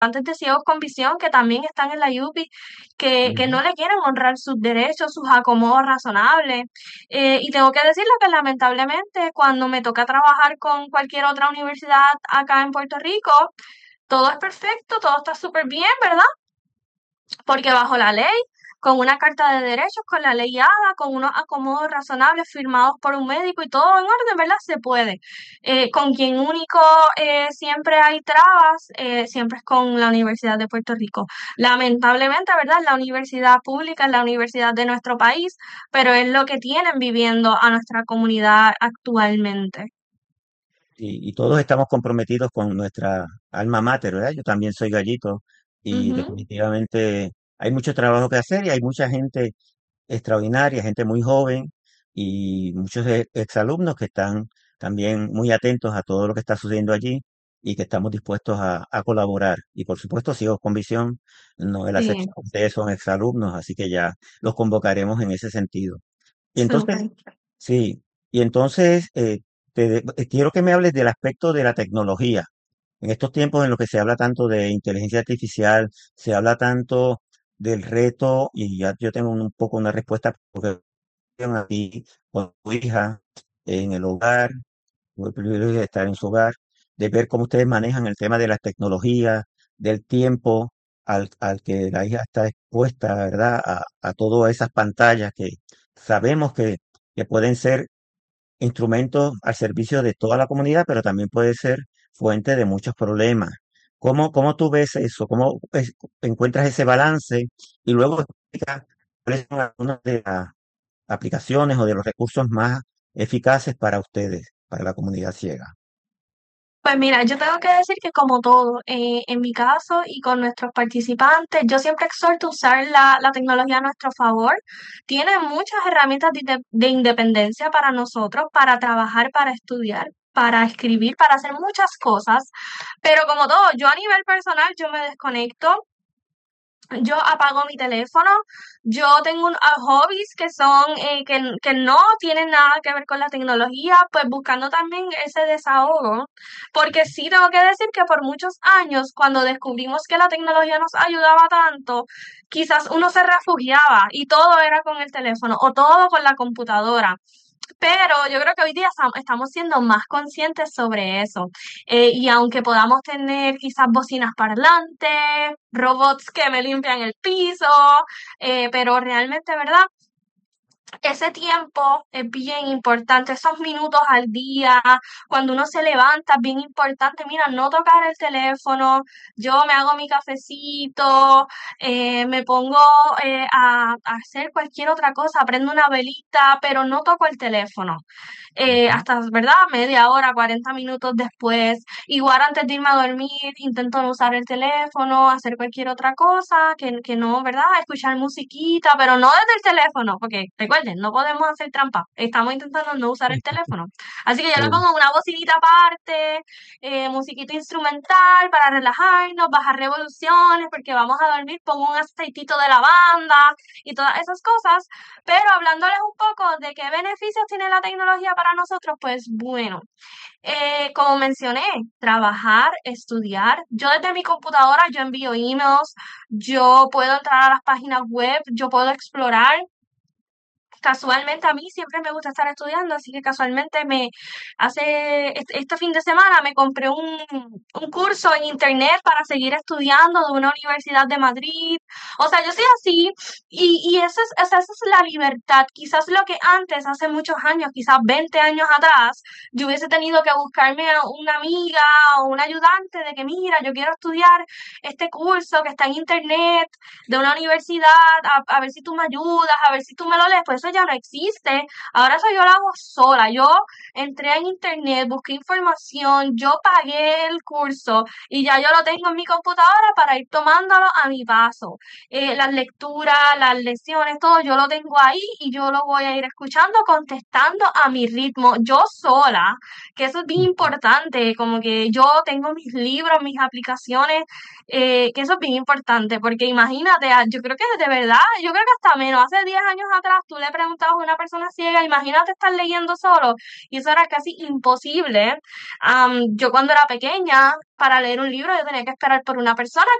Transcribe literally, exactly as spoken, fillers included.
estudiantes de ciegos con visión que también están en la U P I, que, que no Ujú. le quieren honrar sus derechos, sus acomodos razonables. Eh, y tengo que decirlo que lamentablemente cuando me toca trabajar con cualquier otra universidad acá en Puerto Rico, todo es perfecto, todo está súper bien, ¿verdad? Porque bajo la ley, con una carta de derechos, con la ley HADA, con unos acomodos razonables firmados por un médico y todo en orden, ¿verdad? Se puede. Eh, con quien único eh, siempre hay trabas, eh, siempre es con la Universidad de Puerto Rico. Lamentablemente, ¿verdad? La universidad pública es la universidad de nuestro país, pero es lo que tienen viviendo a nuestra comunidad actualmente. Y, y todos estamos comprometidos con nuestra alma mater, ¿verdad? Yo también soy gallito y Ujú. definitivamente hay mucho trabajo que hacer y hay mucha gente extraordinaria, gente muy joven y muchos e- exalumnos que están también muy atentos a todo lo que está sucediendo allí y que estamos dispuestos a, a colaborar. Y por supuesto, sigo con visión, no es la Sí, excepción, ustedes son exalumnos, así que ya los convocaremos en ese sentido. Y entonces, súper. sí, y entonces eh, te- eh, quiero que me hables del aspecto de la tecnología. En estos tiempos en los que se habla tanto de inteligencia artificial, se habla tanto del reto, y ya yo tengo un, un poco una respuesta porque a ti con tu hija en el hogar, tuve el privilegio de estar en su hogar, de ver cómo ustedes manejan el tema de las tecnologías, del tiempo al, al que la hija está expuesta, ¿verdad? A, a todas esas pantallas que sabemos que, que pueden ser instrumentos al servicio de toda la comunidad, pero también puede ser fuente de muchos problemas. ¿Cómo, cómo tú ves eso? ¿Cómo es- encuentras ese balance? Y luego explica cuáles son algunas de las aplicaciones o de los recursos más eficaces para ustedes, para la comunidad ciega. Pues mira, yo tengo que decir que como todo, eh, en mi caso y con nuestros participantes, yo siempre exhorto a usar la, la tecnología a nuestro favor. Tiene muchas herramientas de, inde- de independencia para nosotros, para trabajar, para estudiar, para escribir, para hacer muchas cosas. Pero como todo, yo a nivel personal, yo me desconecto. Yo apago mi teléfono, yo tengo un- ah, hobbies que son, eh, que, que no tienen nada que ver con la tecnología, pues buscando también ese desahogo, porque sí tengo que decir que por muchos años, cuando descubrimos que la tecnología nos ayudaba tanto, quizás uno se refugiaba y todo era con el teléfono o todo con la computadora. Pero yo creo que hoy día estam- estamos siendo más conscientes sobre eso. Eh, y aunque podamos tener quizás bocinas parlantes, robots que me limpian el piso, eh, pero realmente, ¿verdad? Ese tiempo es bien importante, esos minutos al día, cuando uno se levanta, es bien importante, mira, no tocar el teléfono, yo me hago mi cafecito, eh, me pongo eh, a, a hacer cualquier otra cosa, prendo una velita, pero no toco el teléfono. Eh, Ujú. hasta, ¿verdad? Media hora, cuarenta minutos después. Igual antes de irme a dormir, intento no usar el teléfono, hacer cualquier otra cosa, que, que no, ¿verdad? Escuchar musiquita, pero no desde el teléfono, porque recuerden, no podemos hacer trampa. Estamos intentando no usar el teléfono. Así que yo le Sí. pongo una bocinita aparte, eh, musiquita instrumental para relajarnos, bajar revoluciones, porque vamos a dormir, pongo un aceitito de lavanda y todas esas cosas. Pero hablándoles un poco de qué beneficios tiene la tecnología para nosotros, pues bueno, eh, como mencioné, trabajar, estudiar. Yo desde mi computadora, yo envío emails, yo puedo entrar a las páginas web, yo puedo explorar. Casualmente a mí siempre me gusta estar estudiando, así que casualmente me hace este, este fin de semana me compré un, un curso en internet para seguir estudiando de una universidad de Madrid. O sea, yo soy así y, y esa es, esa, esa es la libertad. Quizás lo que antes, hace muchos años, quizás veinte años atrás, yo hubiese tenido que buscarme a una amiga o un ayudante de que, mira, yo quiero estudiar este curso que está en internet de una universidad, a, a ver si tú me ayudas, a ver si tú me lo lees, pues eso ya no existe. Ahora eso yo lo hago sola. Yo entré en internet, busqué información, yo pagué el curso y ya yo lo tengo en mi computadora para ir tomándolo a mi paso. Eh, las lecturas, las lecciones, todo yo lo tengo ahí y yo lo voy a ir escuchando, contestando a mi ritmo, yo sola, que eso es bien importante, como que yo tengo mis libros, mis aplicaciones, eh, que eso es bien importante, porque imagínate, ah, yo creo que de verdad, yo creo que hasta menos, hace diez años atrás tú le preguntabas a una persona ciega, imagínate estar leyendo solo, y eso era casi imposible. Am, yo cuando era pequeña, para leer un libro, yo tenía que esperar por una persona